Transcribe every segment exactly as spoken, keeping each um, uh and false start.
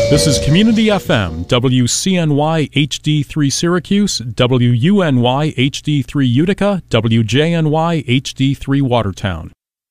This is Community F M, W C N Y H D three Syracuse, W U N Y H D three Utica, W J N Y H D three Watertown.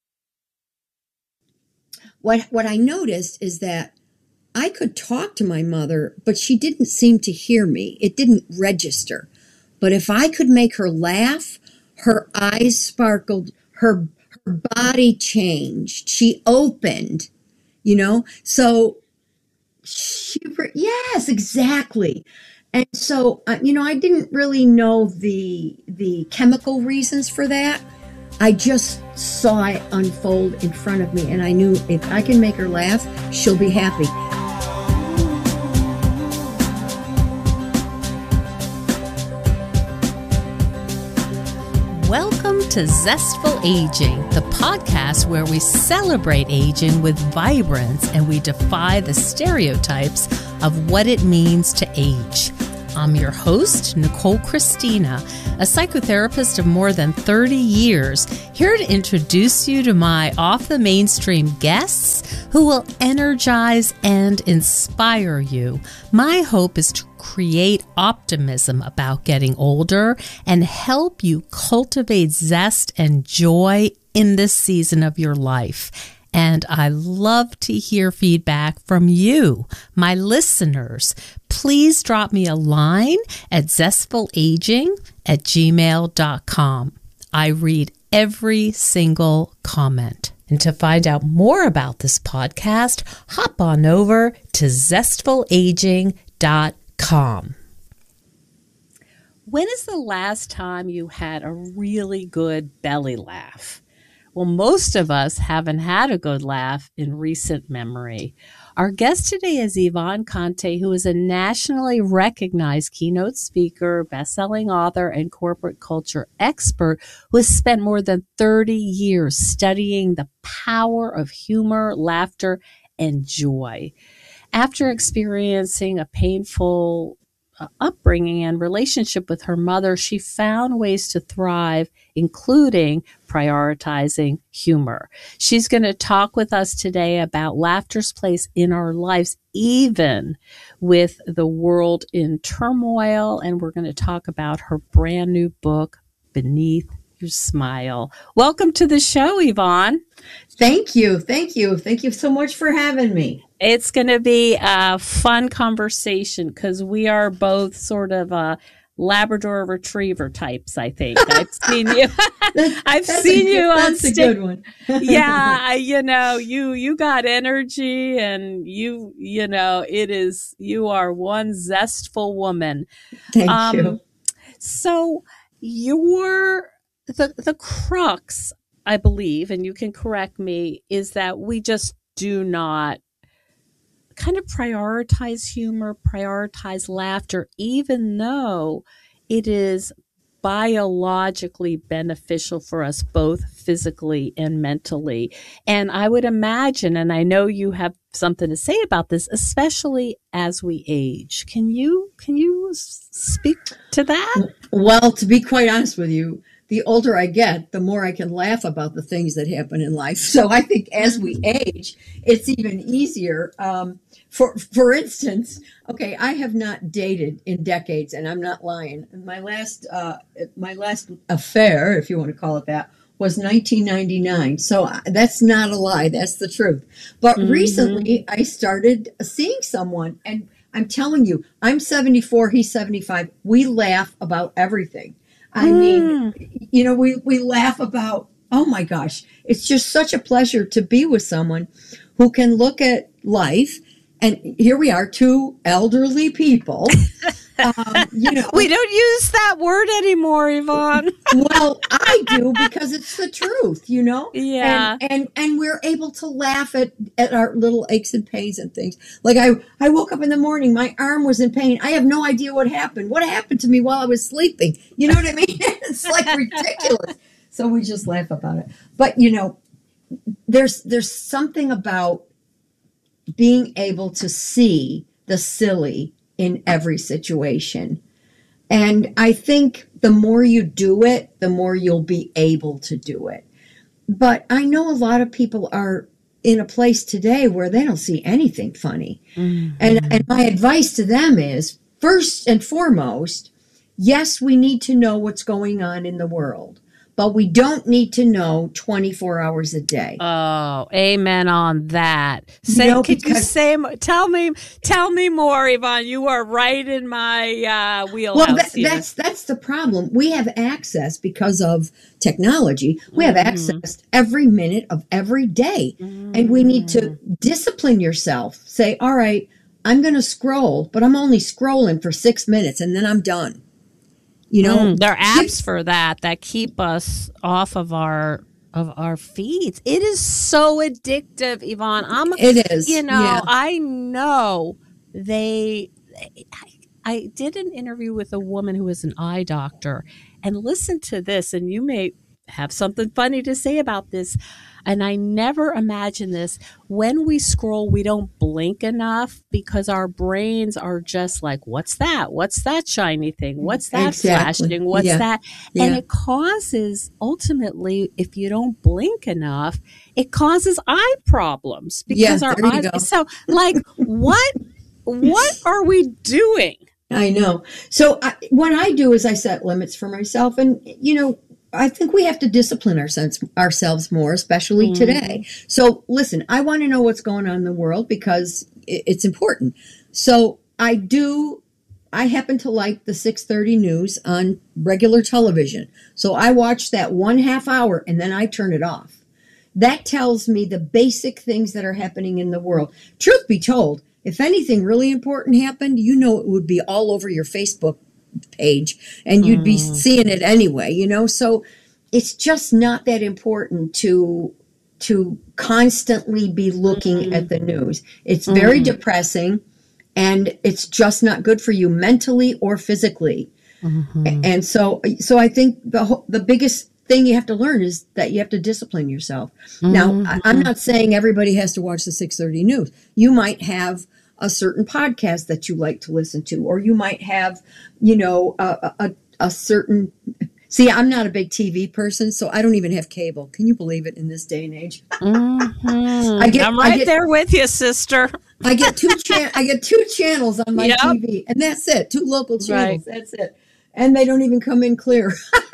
What what I noticed is that I could talk to my mother, but she didn't seem to hear me. It didn't register. But if I could make her laugh, her eyes sparkled, her, her body changed, she opened, you know? So she, yes, exactly. And so, uh, you know, I didn't really know the the chemical reasons for that. I just saw it unfold in front of me, and I knew if I can make her laugh, she'll be happy. Welcome to Zestful Aging, the podcast where we celebrate aging with vibrance and we defy the stereotypes of what it means to age. I'm your host, Nicole Christina, a psychotherapist of more than thirty years, here to introduce you to my off-the-mainstream guests who will energize and inspire you. My hope is to create optimism about getting older and help you cultivate zest and joy in this season of your life. And I love to hear feedback from you, my listeners. Please drop me a line at zestfulaging at gmail dot com. I read every single comment. And to find out more about this podcast, hop on over to zestfulaging dot com. When is the last time you had a really good belly laugh? Well, most of us haven't had a good laugh in recent memory. Our guest today is Yvonne Conte, who is a nationally recognized keynote speaker, best-selling author, and corporate culture expert who has spent more than thirty years studying the power of humor, laughter, and joy. After experiencing a painful uh, upbringing and relationship with her mother, she found ways to thrive, including prioritizing humor. She's going to talk with us today about laughter's place in our lives, even with the world in turmoil. And we're going to talk about her brand new book, Beneath Your Smile. Welcome to the show, Yvonne. Thank you. Thank you. Thank you so much for having me. It's going to be a fun conversation because we are both sort of a Labrador Retriever types, I think. I've seen you. I've that's seen a, you on That's stage. a good one. Yeah, I, you know, you you got energy, and you you know it is you are one zestful woman. Thank um, you. So your the the crux, I believe, and you can correct me, is that we just do not kind of prioritize humor, prioritize laughter, even though it is biologically beneficial for us both physically and mentally. And I would imagine, and I know you have something to say about this, especially as we age. Can you can you speak to that? Well, to be quite honest with you, the older I get, the more I can laugh about the things that happen in life. So I think as we age, it's even easier. Um, for for instance, okay, I have not dated in decades, and I'm not lying. My last uh, my last affair, if you want to call it that, was nineteen ninety-nine. So that's not a lie. That's the truth. But mm-hmm. recently, I started seeing someone, and I'm telling you, I'm seventy-four, he's seventy-five. We laugh about everything. I mean, mm. you know, we, we laugh about, oh my gosh, it's just such a pleasure to be with someone who can look at life. And here we are, two elderly people. Um, you know, we don't use that word anymore, Yvonne. Well, I do because it's the truth, you know? Yeah. And and, and we're able to laugh at, at our little aches and pains and things. Like I, I woke up in the morning, my arm was in pain. I have no idea what happened. What happened to me while I was sleeping? You know what I mean? It's like ridiculous. So we just laugh about it. But, you know, there's there's something about being able to see the silly in every situation. And I think the more you do it, the more you'll be able to do it. But I know a lot of people are in a place today where they don't see anything funny. Mm-hmm. And, and my advice to them is, first and foremost, yes, we need to know what's going on in the world, but we don't need to know twenty-four hours a day. Oh, amen on that. Say, No, could you because- say, tell me, tell me more, Yvonne. You are right in my uh, wheelhouse Well, that, here. that's that's the problem. We have access because of technology. We have Mm-hmm. access every minute of every day, Mm-hmm. and we need to discipline yourself. Say, all right, I'm going to scroll, but I'm only scrolling for six minutes, and then I'm done. You know, Mm, there are apps Give- for that that keep us off of our of our feeds. It is so addictive, Yvonne. I'm, It is, You know, yeah. I know they. I, I did an interview with a woman who is an eye doctor, and listen to this, and you may have something funny to say about this. And I never imagined this. When we scroll, we don't blink enough because our brains are just like, what's that? What's that shiny thing? What's that Exactly. flashing? What's Yeah. that? And Yeah. it causes, ultimately, if you don't blink enough, it causes eye problems because Yeah, our there you eyes. go. So, like, what, what are we doing? I know. So I, what I do is I set limits for myself, and you know, I think we have to discipline ourselves ourselves more, especially Mm-hmm. today. So listen, I want to know what's going on in the world because it, it's important. So I do. I happen to like the six thirty news on regular television. So I watch that one half hour and then I turn it off. That tells me the basic things that are happening in the world. Truth be told, if anything really important happened, you know it would be all over your Facebook page and you'd be seeing it anyway, you know? So it's just not that important to to constantly be looking at the news. It's very depressing and it's just not good for you mentally or physically. And so so I think the whole, the biggest thing you have to learn is that you have to discipline yourself. Now, I, I'm not saying everybody has to watch the six thirty news. You might have a certain podcast that you like to listen to, or you might have, you know, a, a, a certain, see, I'm not a big T V person, so I don't even have cable. Can you believe it in this day and age? Mm-hmm. I get, I'm I right get, there with you, sister. I get two chan- I get two channels on my Yep. T V, and that's it. Two local channels, Right. that's it. And they don't even come in clear.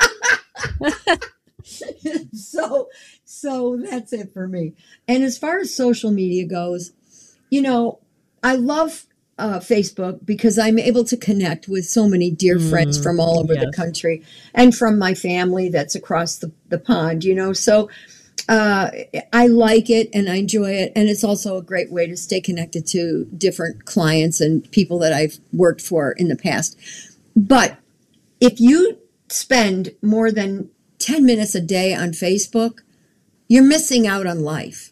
so, so that's it for me. And as far as social media goes, you know, I love uh, Facebook because I'm able to connect with so many dear friends from all over the yes. country and from my family that's across the, the pond, you know. So uh, I like it and I enjoy it. And it's also a great way to stay connected to different clients and people that I've worked for in the past. But if you spend more than ten minutes a day on Facebook, you're missing out on life.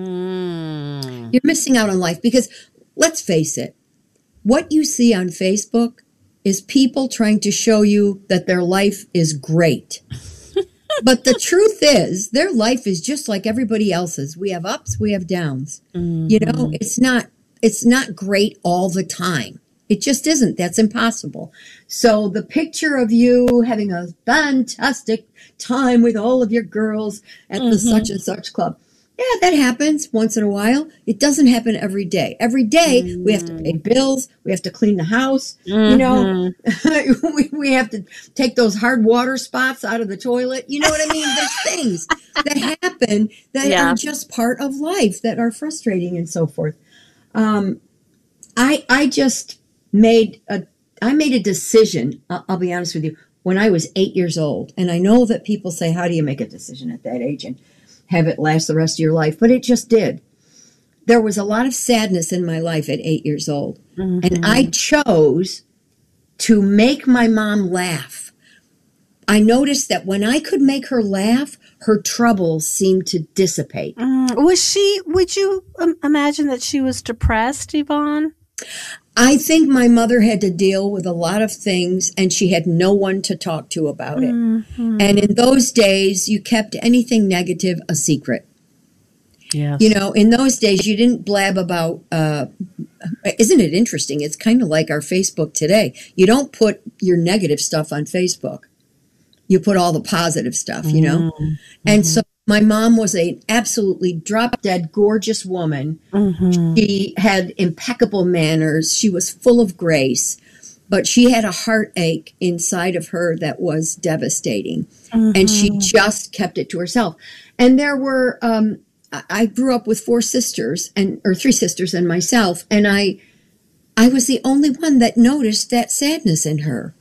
Mm. You're missing out on life because let's face it, what you see on Facebook is people trying to show you that their life is great. But the truth is, their life is just like everybody else's. We have ups, we have downs. Mm-hmm. You know, it's not it's not great all the time. It just isn't. That's impossible. So the picture of you having a fantastic time with all of your girls at the such and such club. Yeah, that happens once in a while. It doesn't happen every day. Every day mm. we have to pay bills. We have to clean the house. Mm-hmm. You know, we, we have to take those hard water spots out of the toilet. You know what I mean? There's things that happen that yeah. are just part of life that are frustrating and so forth. Um, I I just made a I made a decision. I'll, I'll be honest with you. When I was eight years old, and I know that people say, "How do you make a decision at that age and have it last the rest of your life?" But it just did. There was a lot of sadness in my life at eight years old. Mm-hmm. And I chose to make my mom laugh. I noticed that when I could make her laugh, her troubles seemed to dissipate. Mm, was she, would you um, imagine that she was depressed, Yvonne? I think my mother had to deal with a lot of things and she had no one to talk to about it. Mm-hmm. And in those days, you kept anything negative a secret. Yes. You know, in those days, you didn't blab about, uh, isn't it interesting? It's kind of like our Facebook today. You don't put your negative stuff on Facebook. You put all the positive stuff, you know? Mm-hmm. And so My mom was an absolutely drop-dead gorgeous woman. Mm-hmm. She had impeccable manners. She was full of grace, but she had a heartache inside of her that was devastating. Mm-hmm. And she just kept it to herself. And there were, um, I grew up with four sisters and, or three sisters and myself. And I, I was the only one that noticed that sadness in her.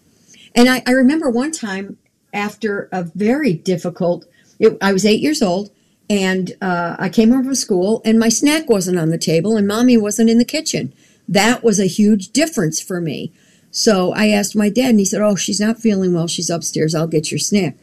And I, I remember one time after a very difficult, it, I was eight years old, and uh, I came home from school, and my snack wasn't on the table, and Mommy wasn't in the kitchen. That was a huge difference for me. So I asked my dad, and he said, oh, she's not feeling well. She's upstairs. I'll get your snack.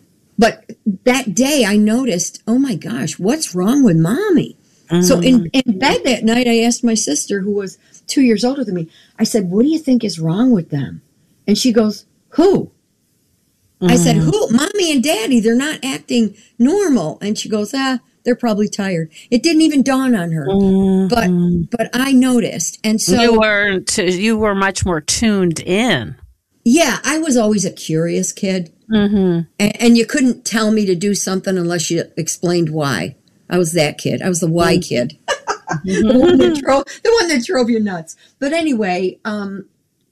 But that day I noticed, oh, my gosh, what's wrong with Mommy? Mm-hmm. So in, in bed that night, I asked my sister, who was two years older than me, I said, what do you think is wrong with them? And she goes, who? Mm-hmm. I said, who? Mommy and Daddy, they're not acting normal. And she goes, ah, they're probably tired. It didn't even dawn on her. Mm-hmm. But but I noticed. And so you were t- you were much more tuned in. Yeah, I was always a curious kid. Mm-hmm. And, and you couldn't tell me to do something unless you explained why. I was that kid. I was the why mm-hmm. kid. the, one that drove, the one that drove you nuts. But anyway, um,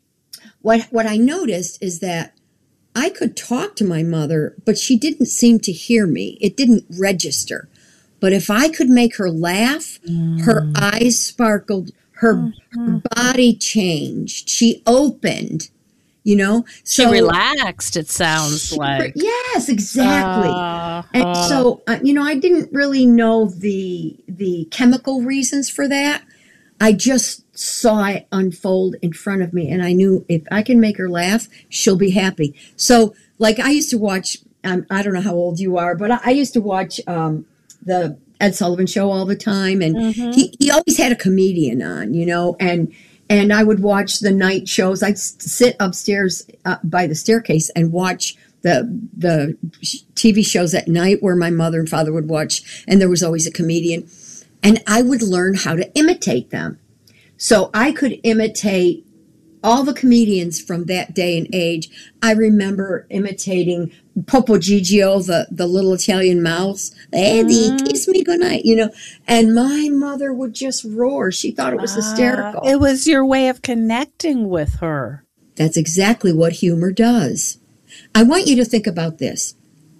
what what I noticed is that I could talk to my mother, but she didn't seem to hear me. It didn't register. But if I could make her laugh, mm. her eyes sparkled, her, mm-hmm. her body changed. She opened, you know. So, she relaxed, it sounds she, like. Yes, exactly. Uh, and uh, so, uh, you know, I didn't really know the the chemical reasons for that. I just saw it unfold in front of me, and I knew if I can make her laugh, she'll be happy. So, like, I used to watch, um, I don't know how old you are, but I, I used to watch um, the Ed Sullivan Show all the time, and mm-hmm. he, he always had a comedian on, you know, and and I would watch the night shows. I'd sit upstairs uh, by the staircase and watch the the T V shows at night where my mother and father would watch, and there was always a comedian. And I would learn how to imitate them. So I could imitate all the comedians from that day and age. I remember imitating Popo Gigio, the, the little Italian mouse. Eddie, mm. kiss me goodnight, you know. And my mother would just roar. She thought it was uh, hysterical. It was your way of connecting with her. That's exactly what humor does. I want you to think about this.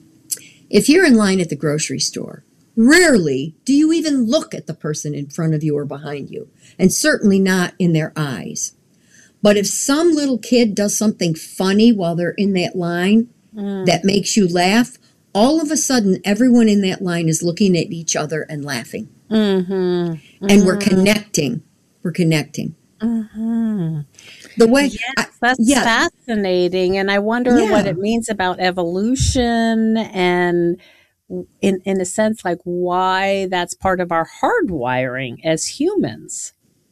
If you're in line at the grocery store, rarely do you even look at the person in front of you or behind you, and certainly not in their eyes. But if some little kid does something funny while they're in that line mm. that makes you laugh, all of a sudden everyone in that line is looking at each other and laughing. Mm-hmm. Mm-hmm. And we're connecting. We're connecting. Mm-hmm. The way yes, that's I, yeah. fascinating, and I wonder yeah. what it means about evolution and in in a sense, like why that's part of our hardwiring as humans.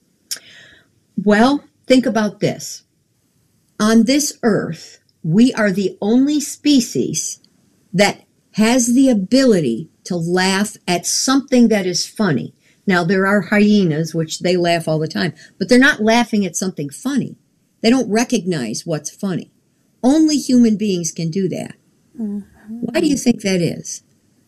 Well, think about this. On this earth, we are the only species that has the ability to laugh at something that is funny. Now, there are hyenas, which they laugh all the time, but they're not laughing at something funny. They don't recognize what's funny. Only human beings can do that. Mm-hmm. Why do you think that is?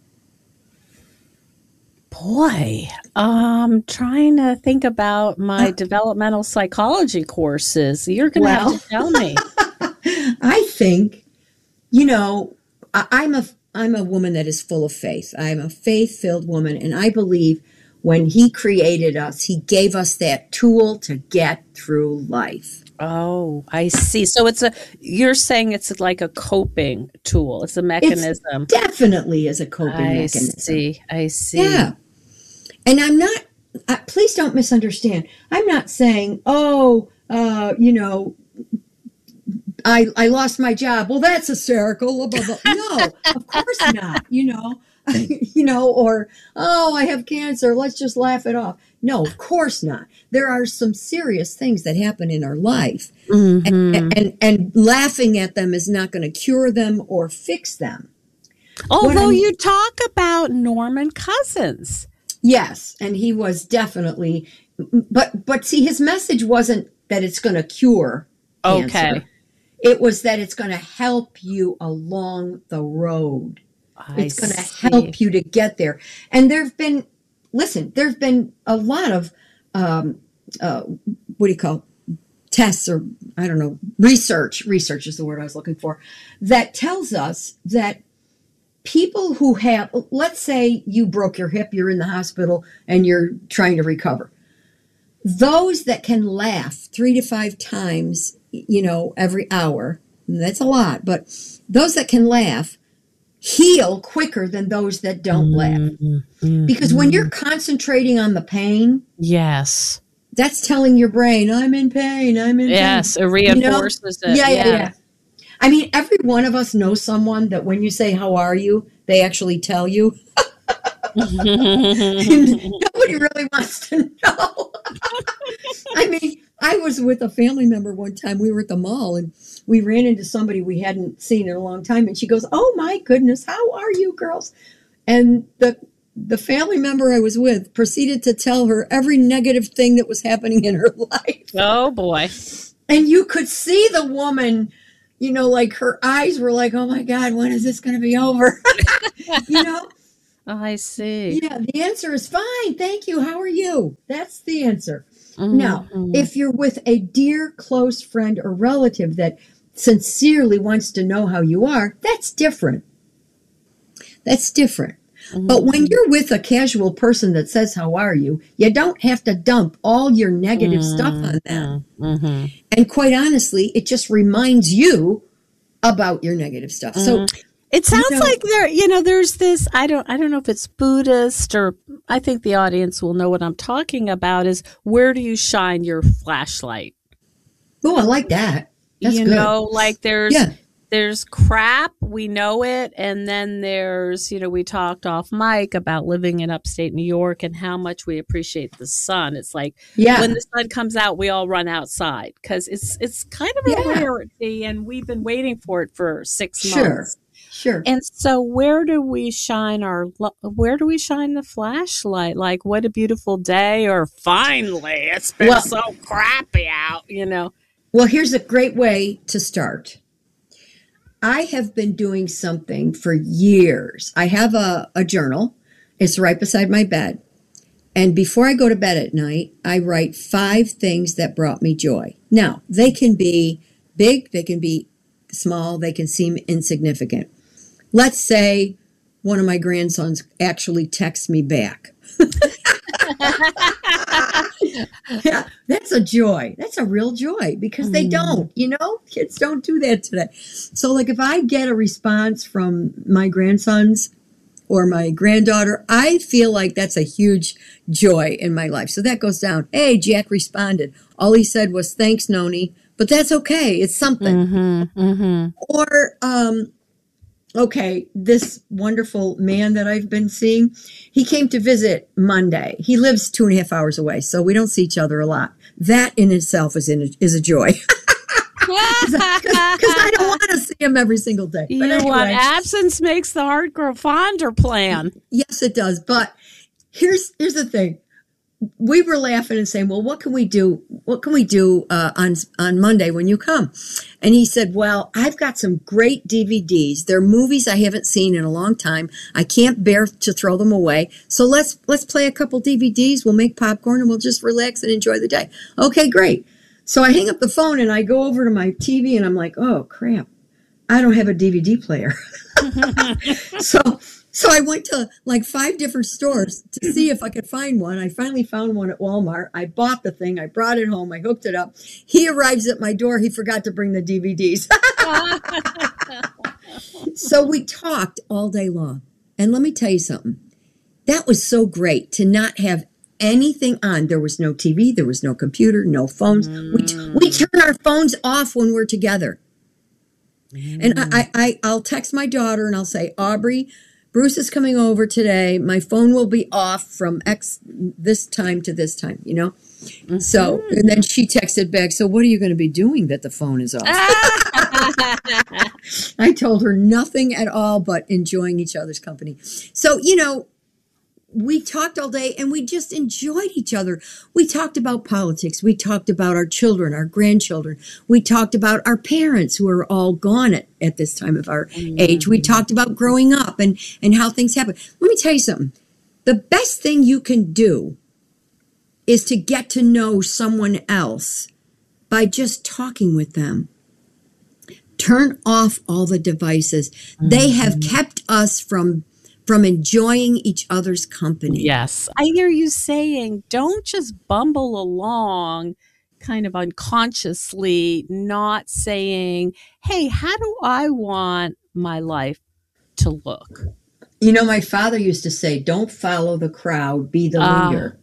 Boy, I'm trying to think about my developmental psychology courses. You're going to well, have to tell me. I think, you know, I, I'm a I'm a woman that is full of faith. I'm a faith-filled woman, and I believe when he created us, he gave us that tool to get through life. Oh, I see. So it's a, you're saying it's like a coping tool. It's a mechanism. It definitely is a coping I mechanism. I see. I see. Yeah. And I'm not, uh, please don't misunderstand. I'm not saying, oh, uh, you know, I I lost my job. Well, that's hysterical. Blah, blah, blah. No, of course not, you know, you know, or, oh, I have cancer. Let's just laugh it off. No, of course not. There are some serious things that happen in our life, mm-hmm. and, and, and laughing at them is not going to cure them or fix them. Although you talk about Norman Cousins. Yes, and he was definitely, but but see, his message wasn't that it's going to cure cancer. Okay. It was that it's going to help you along the road. I It's going to see. help you to get there. And there've been, listen, there've been a lot of, um, uh, what do you call tests or I don't know, research, research is the word I was looking for, that tells us that people who have, let's say you broke your hip, you're in the hospital and you're trying to recover. Those that can laugh three to five times, you know, every hour, and that's a lot, but those that can laugh heal quicker than those that don't laugh. Mm-hmm. Because when you're concentrating on the pain, yes, that's telling your brain, I'm in pain, I'm in yes, pain. it reinforces you know? it. Yeah, yeah, yeah, yeah. I mean, every one of us knows someone that when you say, how are you, they actually tell you. Nobody really wants to know. I mean, I was with a family member one time. We were at the mall and we ran into somebody we hadn't seen in a long time. And she goes, oh my goodness, how are you girls? And the the family member I was with proceeded to tell her every negative thing that was happening in her life. Oh boy. And you could see the woman, you know, like her eyes were like, oh my God, when is this going to be over? You know? Oh, I see. Yeah, the answer is fine. Thank you. How are you? That's the answer. Mm-hmm. Now, if you're with a dear, close friend or relative that sincerely wants to know how you are, that's different. That's different. Mm-hmm. But when you're with a casual person that says, how are you? You don't have to dump all your negative mm-hmm. stuff on them. Mm-hmm. And quite honestly, it just reminds you about your negative stuff. Mm-hmm. So it sounds you know, like there, you know, there's this, I don't, I don't know if it's Buddhist or I think the audience will know what I'm talking about is where do you shine your flashlight? Oh, I like that. That's you good. know, like there's, yeah. there's crap, we know it. And then there's, you know, we talked off mic about living in upstate New York and how much we appreciate the sun. It's like yeah. when the sun comes out, we all run outside because it's, it's kind of a yeah. rarity and we've been waiting for it for six sure. months. Sure. And so where do we shine our, where do we shine the flashlight? Like, what a beautiful day, or finally, it's been well, so crappy out, you know? Well, here's a great way to start. I have been doing something for years. I have a, a journal. It's right beside my bed. And before I go to bed at night, I write five things that brought me joy. Now, they can be big, they can be small, they can seem insignificant. Let's say one of my grandsons actually texts me back. Yeah, that's a joy. That's a real joy because they don't, you know, kids don't do that today. So like if I get a response from my grandsons or my granddaughter, I feel like that's a huge joy in my life. So that goes down. Hey, Jack responded. All he said was, thanks, Noni. But that's okay. It's something. Mm-hmm, mm-hmm. Or, um, okay, this wonderful man that I've been seeing, he came to visit Monday. He lives two and a half hours away, so we don't see each other a lot. That in itself is in a, is a joy. Because I don't want to see him every single day. But you anyway, want absence makes the heart grow fonder plan. Yes, it does. But here's here's the thing. We were laughing and saying, well, what can we do? What can we do uh, on on Monday when you come? And he said, well, I've got some great D V Ds. They're movies I haven't seen in a long time. I can't bear to throw them away. So let's let's play a couple D V Ds. We'll make popcorn and we'll just relax and enjoy the day. Okay, great. So I hang up the phone and I go over to my T V and I'm like, oh, crap. I don't have a D V D player. so So I went to like five different stores to see if I could find one. I finally found one at Walmart. I bought the thing. I brought it home. I hooked it up. He arrives at my door. He forgot to bring the D V Ds. So we talked all day long. And let me tell you something. That was so great to not have anything on. There was no T V. There was no computer, no phones. Mm. We, we turn our phones off when we're together. Mm. And I, I, I, I'll text my daughter and I'll say, Aubrey, Bruce is coming over today. My phone will be off from X this time to this time, you know? Mm-hmm. So, and then she texted back, so what are you going to be doing that the phone is off? I told her nothing at all but enjoying each other's company. So, you know, we talked all day and we just enjoyed each other. We talked about politics. We talked about our children, our grandchildren. We talked about our parents who are all gone at, at this time of our mm-hmm. age. We talked about growing up and, and how things happen. Let me tell you something. The best thing you can do is to get to know someone else by just talking with them. Turn off all the devices. Mm-hmm. They have kept us from from enjoying each other's company. Yes. I hear you saying, don't just bumble along kind of unconsciously, not saying, hey, how do I want my life to look? You know, my father used to say, don't follow the crowd, be the uh, leader.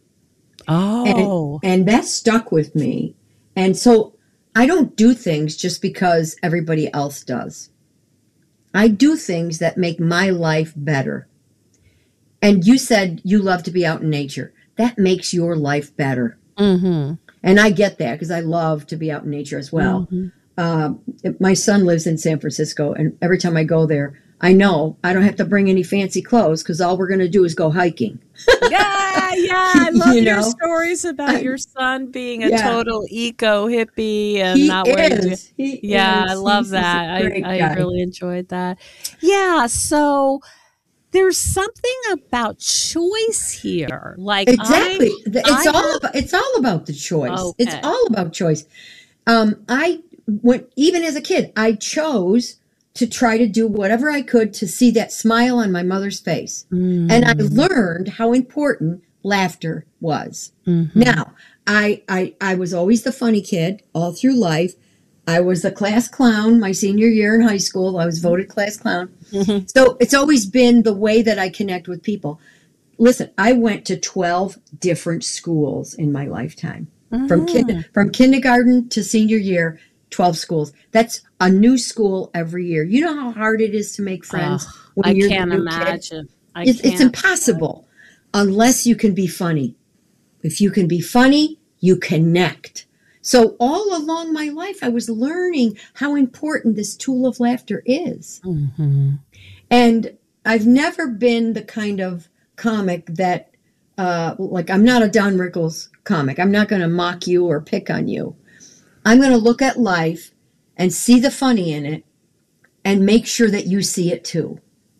Oh. And, and that stuck with me. And so I don't do things just because everybody else does. I do things that make my life better. And you said you love to be out in nature. That makes your life better. Mm-hmm. And I get that because I love to be out in nature as well. Mm-hmm. Uh, my son lives in San Francisco, and every time I go there, I know I don't have to bring any fancy clothes because all we're going to do is go hiking. Yeah, yeah. I love you your know? stories about I, your son being a yeah. total eco hippie and he not wearing. He yeah, is. I love He's that. I, I guy. really enjoyed that. Yeah, so there's something about choice here. Like exactly, I, it's I all have, about, it's all about the choice. Okay. It's all about choice. Um, I went even as a kid. I chose to try to do whatever I could to see that smile on my mother's face, mm. and I learned how important laughter was. Mm-hmm. Now, I, I I was always the funny kid all through life. I was the class clown my senior year in high school. I was voted class clown. Mm-hmm. So it's always been the way that I connect with people. Listen, I went to twelve different schools in my lifetime. Mm-hmm. From kind, from kindergarten to senior year, twelve schools. That's a new school every year. You know how hard it is to make friends oh, when I you're can't the new imagine. Kid? I it's, can't. It's impossible unless you can be funny. If you can be funny, you connect. So all along my life, I was learning how important this tool of laughter is. Mm-hmm. And I've never been the kind of comic that, uh, like, I'm not a Don Rickles comic. I'm not going to mock you or pick on you. I'm going to look at life and see the funny in it and make sure that you see it too.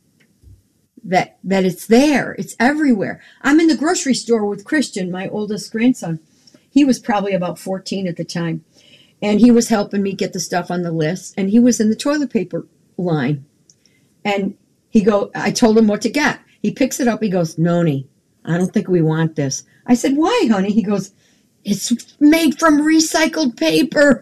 That, that it's there. It's everywhere. I'm in the grocery store with Christian, my oldest grandson. He was probably about fourteen at the time. And he was helping me get the stuff on the list. And he was in the toilet paper line. And he go, I told him what to get. He picks it up. He goes, Noni, I don't think we want this. I said, why, honey? He goes, it's made from recycled paper.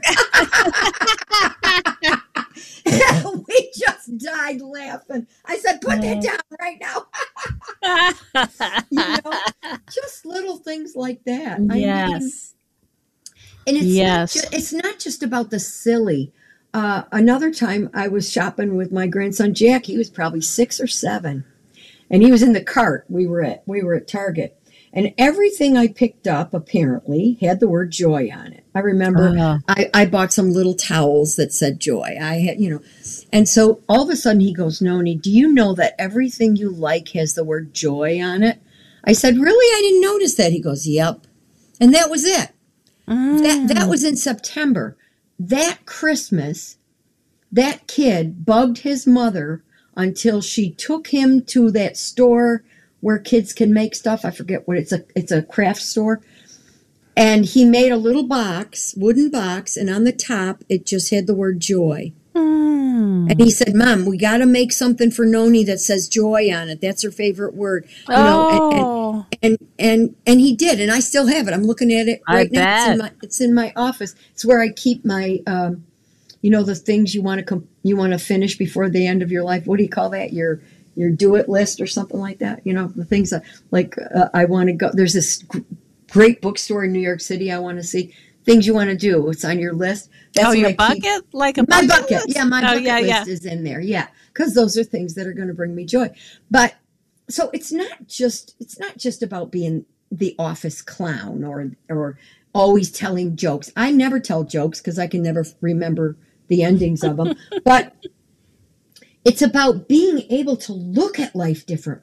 We just died laughing. I said, put that down right now. You know, just little things like that. Yes. I mean, and it's, yes. not ju- it's not just about the silly. Uh, another time I was shopping with my grandson, Jack. He was probably six or seven. And he was in the cart. We were at, we were at Target. And everything I picked up, apparently, had the word joy on it. I remember uh, I, I bought some little towels that said joy. I had, you know, and so all of a sudden he goes, Noni, do you know that everything you like has the word joy on it? I said, really? I didn't notice that. He goes, yep. And that was it. Mm. That, that was in September. That Christmas, that kid bugged his mother until she took him to that store where kids can make stuff. I forget what it's a it's a craft store. And he made a little box, wooden box, and on the top it just had the word joy. Mm. And he said, Mom, we got to make something for Noni that says joy on it. That's her favorite word. You oh. know, and, and, and and and he did, and I still have it. I'm looking at it right I now. Bet. It's in my it's in my office. It's where I keep my um, you know, the things you want to com- you want to finish before the end of your life. What do you call that? Your your do it list or something like that. You know, the things that, like uh, I want to go. There's this g- great bookstore in New York City I want to see. Things you want to do. It's on your list. That's oh, your I bucket? Keep. Like a my bucket? bucket. List? Yeah, my oh, bucket yeah, list yeah. is in there. Yeah, because those are things that are going to bring me joy. But so it's not just it's not just about being the office clown or or always telling jokes. I never tell jokes because I can never remember the endings of them. But it's about being able to look at life differently.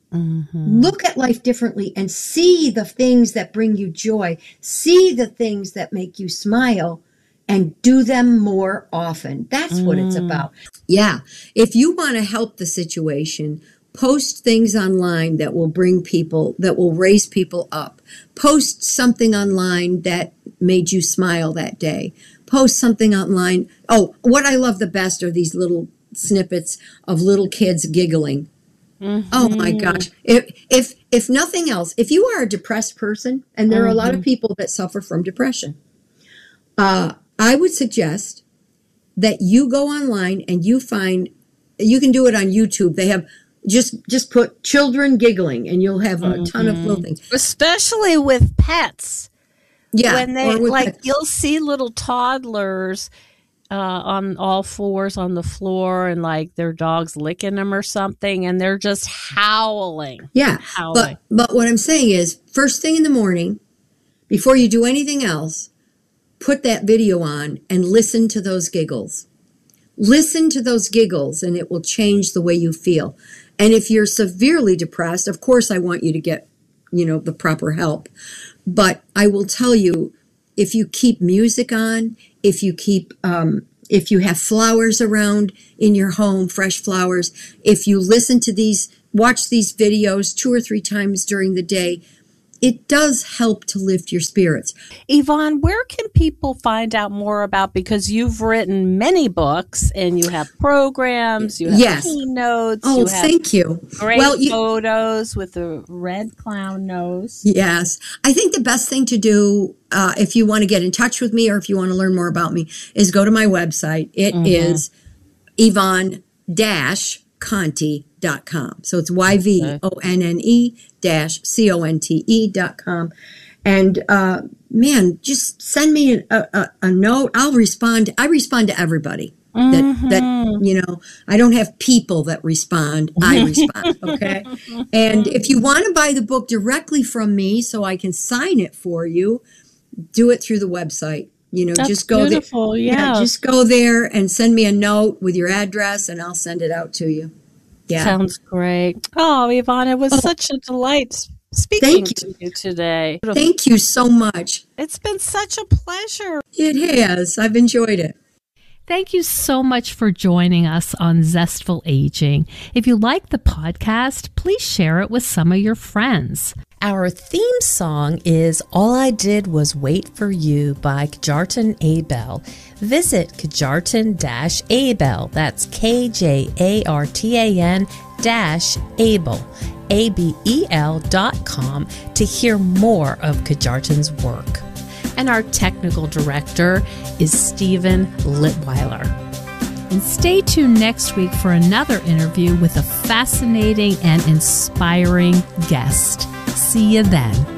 Mm-hmm. Look at life differently and see the things that bring you joy. See the things that make you smile and do them more often. That's mm. what it's about. Yeah. If you want to help the situation, post things online that will bring people, that will raise people up. Post something online that made you smile that day. Post something online. Oh, what I love the best are these little snippets of little kids giggling. Mm-hmm. Oh my gosh. If, if, if nothing else, if you are a depressed person, and there mm-hmm. are a lot of people that suffer from depression, uh, I would suggest that you go online and you find, you can do it on YouTube. They have just, just put children giggling and you'll have a mm-hmm. ton of little things. Especially with pets. Yeah. When they, like, pets. You'll see little toddlers Uh, on all fours on the floor and like their dog's licking them or something and they're just howling. Yeah. Howling. But, but what I'm saying is first thing in the morning, before you do anything else, put that video on and listen to those giggles. Listen to those giggles and it will change the way you feel. And if you're severely depressed, of course I want you to get, you know, the proper help. But I will tell you, if you keep music on, if you keep, um, if you have flowers around in your home, fresh flowers, if you listen to these, watch these videos two or three times during the day, it does help to lift your spirits. Yvonne, where can people find out more about, because you've written many books and you have programs, you have yes. keynotes. Oh, you have thank you. Great well, you, photos with a red clown nose. Yes. I think the best thing to do, uh, if you want to get in touch with me or if you want to learn more about me, is go to my website. It mm-hmm. is Yvonne Conte dot com. So it's Y V O N N E dash C O N T E dot com. And, uh, man, just send me a, a, a note. I'll respond. I respond to everybody that, mm-hmm. that, you know, I don't have people that respond. I respond. Okay. And if you want to buy the book directly from me so I can sign it for you, do it through the website. You know, That's just go beautiful. there. Yeah. yeah. Just go there and send me a note with your address and I'll send it out to you. Yeah. Sounds great. Oh, Yvonne, it was oh. such a delight speaking Thank to you. you today. Thank you so much. It's been such a pleasure. It has. I've enjoyed it. Thank you so much for joining us on Zestful Aging. If you like the podcast, please share it with some of your friends. Our theme song is All I Did Was Wait for You by Kjartan Abel. Visit Kjartan Abel, that's K J A R T A N dash Abel, A B E L dot com to hear more of Kjartan's work. And our technical director is Stephen Litweiler. And stay tuned next week for another interview with a fascinating and inspiring guest. See you then.